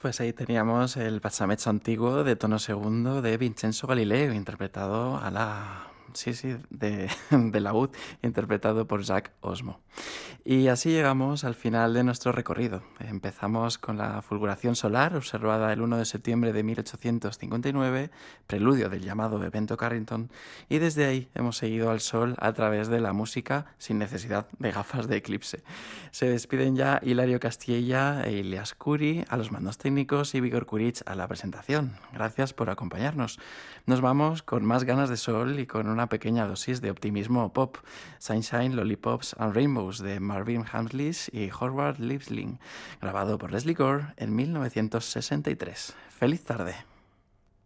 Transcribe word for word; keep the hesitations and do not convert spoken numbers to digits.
Pues ahí teníamos el Passamezzo antiguo de tono segundo de Vincenzo Galileo, interpretado a la... Sí, sí, de, de laúd, interpretado por Jacques Osmo. Y así llegamos al final de nuestro recorrido. Empezamos con la fulguración solar, observada el uno de septiembre de mil ochocientos cincuenta y nueve, preludio del llamado evento Carrington, y desde ahí hemos seguido al Sol a través de la música sin necesidad de gafas de eclipse. Se despiden ya Hilario Castilla e Ilias Curi a los mandos técnicos y Vigor Curich a la presentación. Gracias por acompañarnos. Nos vamos con más ganas de sol y con una pequeña dosis de optimismo pop. Sunshine, Lollipops and Rainbows de Marvin Hamlisch y Howard Liebling, grabado por Leslie Gore en mil novecientos sesenta y tres. ¡Feliz tarde!